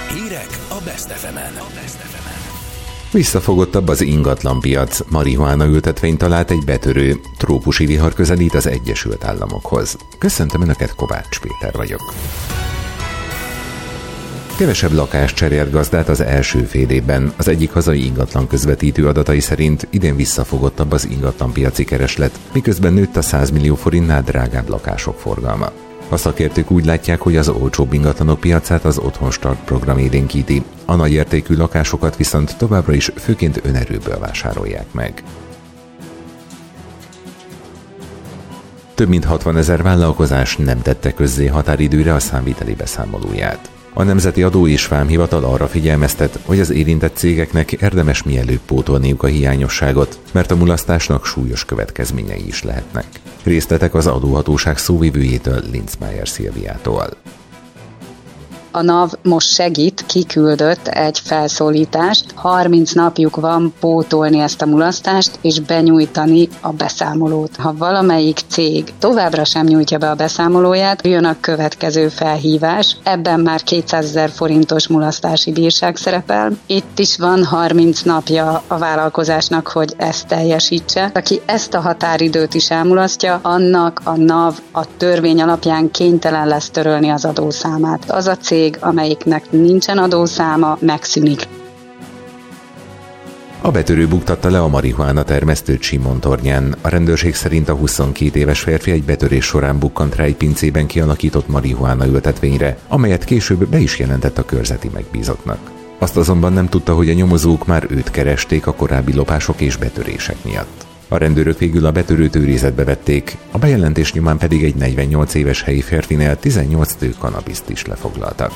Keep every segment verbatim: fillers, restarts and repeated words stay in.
Hírek a Best ef emen. Visszafogottabb az ingatlanpiac. Marihuána ültetvényt talált egy betörő. Trópusi vihar közelít az Egyesült Államokhoz. Köszöntöm Önöket, Kovács Péter vagyok. Kevesebb lakást cserélt gazdát az első fél évben. Az egyik hazai ingatlan közvetítő adatai szerint idén visszafogottabb az ingatlanpiaci kereslet, miközben nőtt a száz millió forintnál drágább lakások forgalma. A szakértők úgy látják, hogy az olcsóbb ingatlanok piacát az Otthon Start program élénkíti, a nagyértékű lakásokat viszont továbbra is főként önerőből vásárolják meg. Több mint hatvanezer vállalkozás nem tette közzé határidőre a számviteli beszámolóját. A Nemzeti Adó és Vámhivatal arra figyelmeztet, hogy az érintett cégeknek érdemes mielőbb pótolniuk a hiányosságot, mert a mulasztásnak súlyos következményei is lehetnek. Részletek az adóhatóság szóvivőjétől, Linzmeier Szilviától. A NAV most segít, kiküldött egy felszólítást, harminc napjuk van pótolni ezt a mulasztást és benyújtani a beszámolót. Ha valamelyik cég továbbra sem nyújtja be a beszámolóját, jön a következő felhívás, ebben már kétszázezer forintos mulasztási bírság szerepel. Itt is van harminc napja a vállalkozásnak, hogy ezt teljesítse. Aki ezt a határidőt is elmulasztja, annak a NAV a törvény alapján kénytelen lesz törölni az adószámát. Az a cég, amelyiknek nincsen adószáma, megszűnik. A betörő buktatta le a marihuána termesztőt Simontornyán. A rendőrség szerint a huszonkét éves férfi egy betörés során bukkant rá egy pincében kialakított marihuána ültetvényre, amelyet később be is jelentett a körzeti megbízottnak. Azt azonban nem tudta, hogy a nyomozók már őt keresték a korábbi lopások és betörések miatt. A rendőrök végül a betörőt őrizetbe vették, a bejelentés nyomán pedig egy negyvennyolc éves helyi férfinél tizennyolc tő kanabiszt is lefoglaltak.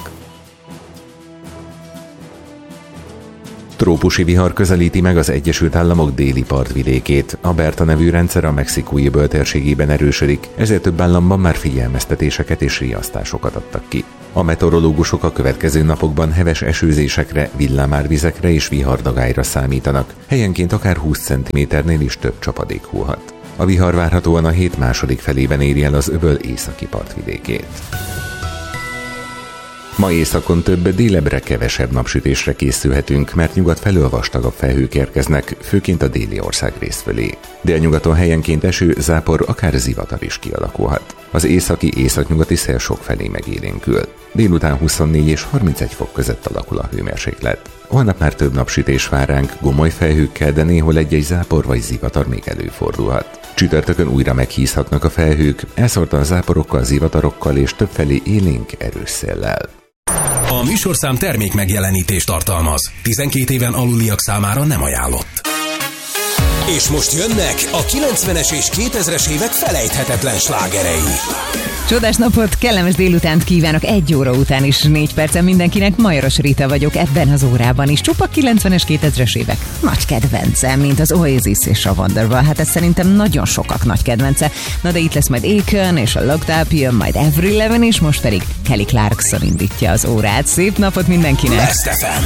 Trópusi vihar közelíti meg az Egyesült Államok déli partvidékét. A Berta nevű rendszer a mexikói öböl térségében erősödik, ezért több államban már figyelmeztetéseket és riasztásokat adtak ki. A meteorológusok a következő napokban heves esőzésekre, villámárvizekre és vihardagályra számítanak. Helyenként akár húsz centiméternél is több csapadék hullhat. A vihar várhatóan a hét második felében éri el az öböl északi partvidékét. Ma északon több, délebbre kevesebb napsütésre készülhetünk, mert nyugat felől vastagabb felhők érkeznek, főként a déli országrész fölé. Délnyugaton helyenként eső, zápor, akár zivatar is kialakulhat. Az északi északnyugati szél sokfelé megélénkül. Délután huszonnégy és harmincegy fok között alakul a hőmérséklet. Holnap már több napsütés vár ránk, gomoly felhőkkel, de néhol egy-egy zápor vagy zivatar még előfordulhat. Csütörtökön újra meghízhatnak a felhők, elszórtan záporokkal, zivatarokkal és többfelé élénk erős széllel. A műsorszám termék megjelenítést tartalmaz. tizenkét éven aluliak számára nem ajánlott. És most jönnek a kilencvenes és kétezres évek felejthetetlen slágerei. Csodás napot, kellemes délutánt kívánok, egy óra után is négy percen mindenkinek. Majoros Rita vagyok ebben az órában is. Csupa kilencvenes, kétezres évek nagy kedvencem, mint az Oasis és a Wonderwall. Hát ez szerintem nagyon sokak nagy kedvence. Na de itt lesz majd Akon és a Locked Up, jön majd Avril Lavigne is, most pedig Kelly Clarkson indítja az órát. Szép napot mindenkinek! Best ef em.